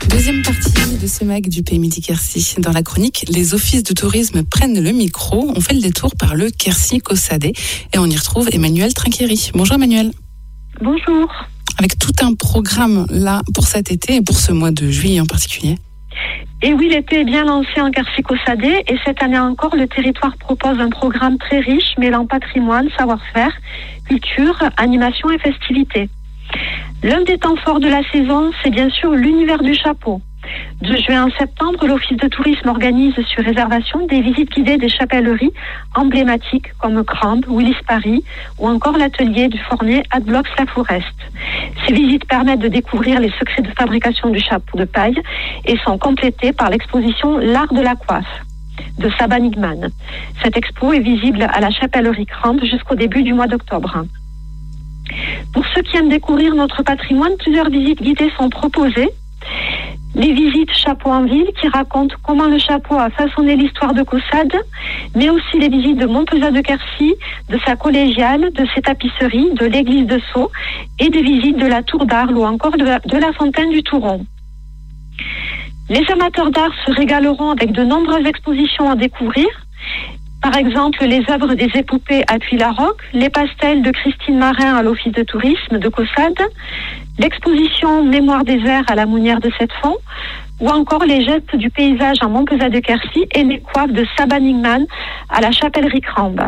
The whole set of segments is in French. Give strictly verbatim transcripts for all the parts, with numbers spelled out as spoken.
Deuxième partie de ce mag du Pays Midi Quercy. Dans la chronique, les offices de tourisme prennent le micro. On fait le détour par le Quercy-Caussade et on y retrouve Emmanuelle Trinquéry. Bonjour Emmanuelle. Bonjour. Avec tout un programme là pour cet été et pour ce mois de juillet en particulier. Et oui, l'été est bien lancé en Quercy-Caussade et cette année encore, le territoire propose un programme très riche mêlant patrimoine, savoir-faire, culture, animation et festivités. L'un des temps forts de la saison, c'est bien sûr l'univers du chapeau. De juin à septembre, l'Office de tourisme organise sur réservation des visites guidées des chapelleries emblématiques comme Crambe, Willis Paris ou encore l'atelier du fornier Adblox-La Forest. Ces visites permettent de découvrir les secrets de fabrication du chapeau de paille et sont complétées par l'exposition L'Art de la coiffe de Saba Nigman. Cette expo est visible à la chapellerie Crambe jusqu'au début du mois d'octobre. Pour ceux qui aiment découvrir notre patrimoine, plusieurs visites guidées sont proposées. Les visites chapeau en ville qui racontent comment le chapeau a façonné l'histoire de Caussade, mais aussi les visites de Montpezat de Quercy, de sa collégiale, de ses tapisseries, de l'église de Sceaux et des visites de la tour d'Arles ou encore de la, de la fontaine du Touron. Les amateurs d'art se régaleront avec de nombreuses expositions à découvrir. Par exemple, les œuvres des épopées à Puy-la-Roque, les pastels de Christine Marin à l'Office de tourisme de Caussade, l'exposition Mémoire des airs à la Mounière de Sept-Fonds, ou encore les gestes du paysage à Montpezat de Quercy et les coiffes de Saba Nigman à la chapellerie Crambe.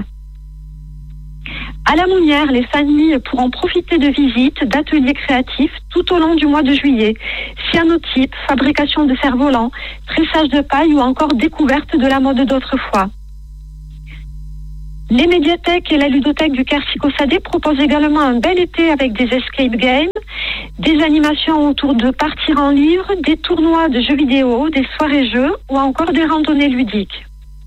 À la Mounière, les familles pourront profiter de visites, d'ateliers créatifs tout au long du mois de juillet. Cyanotype, fabrication de cerfs-volants, tressage de paille ou encore découverte de la mode d'autrefois. Les médiathèques et la ludothèque du Quercy-Caussade proposent également un bel été avec des escape games, des animations autour de partir en livre, des tournois de jeux vidéo, des soirées-jeux ou encore des randonnées ludiques.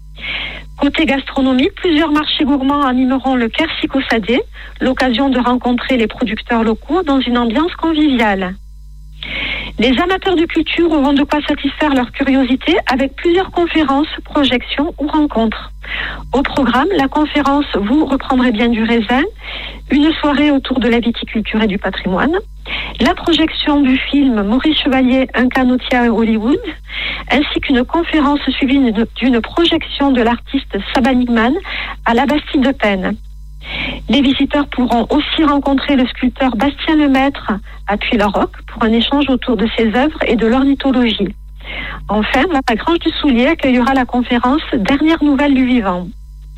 Côté gastronomie, plusieurs marchés gourmands animeront le Quercy-Caussade, l'occasion de rencontrer les producteurs locaux dans une ambiance conviviale. Les amateurs de culture auront de quoi satisfaire leur curiosité avec plusieurs conférences, projections ou rencontres. Au programme, la conférence « Vous reprendrez bien du raisin », une soirée autour de la viticulture et du patrimoine, la projection du film Maurice Chevalier, un canotier à Hollywood, ainsi qu'une conférence suivie d'une projection de l'artiste Saba Nigman à la Bastide de Penne. Les visiteurs pourront aussi rencontrer le sculpteur Bastien Lemaître à Puy-la-Roque pour un échange autour de ses œuvres et de l'ornithologie. Enfin, la Grange du Soulier accueillera la conférence Dernières nouvelles du vivant.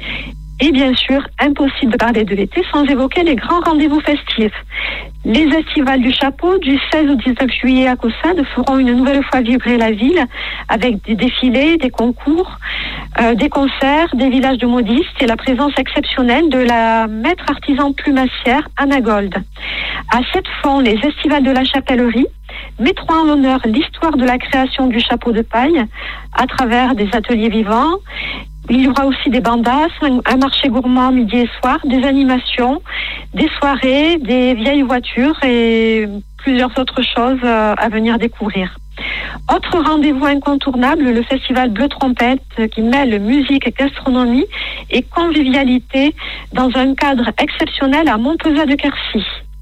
Et bien sûr, impossible de parler de l'été sans évoquer les grands rendez-vous festifs. Les estivales du chapeau du seize au dix-neuf juillet à Caussade feront une nouvelle fois vibrer la ville avec des défilés, des concours, euh, des concerts, des villages de modistes et la présence exceptionnelle de la maître artisan plumassière Anna Gold. À Sept-Fonds, les estivales de la chapellerie mettront en l'honneur l'histoire de la création du chapeau de paille à travers des ateliers vivants. Il y aura aussi des bandas, un marché gourmand midi et soir, des animations, des soirées, des vieilles voitures et plusieurs autres choses à venir découvrir. Autre rendez-vous incontournable, le festival Bleu Trompette qui mêle musique, gastronomie et convivialité dans un cadre exceptionnel à Montpezat de Quercy.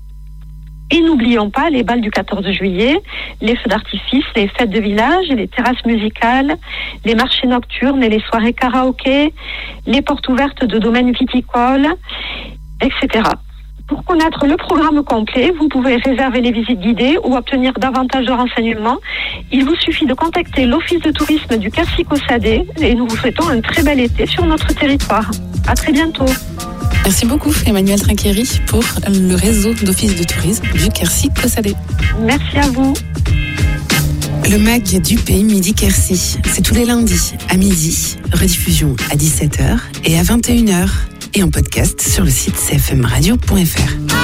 Et n'oublions pas les bals du quatorze juillet, les feux d'artifice, les fêtes de village, les terrasses musicales, les marchés nocturnes et les soirées karaoké, les portes ouvertes de domaines viticoles, et cetera. Pour connaître le programme complet, vous pouvez réserver les visites guidées ou obtenir davantage de renseignements. Il vous suffit de contacter l'Office de tourisme du Quercy-Caussade et nous vous souhaitons un très bel été sur notre territoire. À très bientôt. Merci beaucoup Emmanuelle Trinquéry pour le réseau d'offices de tourisme du Quercy-Caussade. Merci à vous. Le mag du Pays Midi Quercy, c'est tous les lundis à midi, rediffusion à dix-sept heures et à vingt et une heures et en podcast sur le site c f m radio point f r.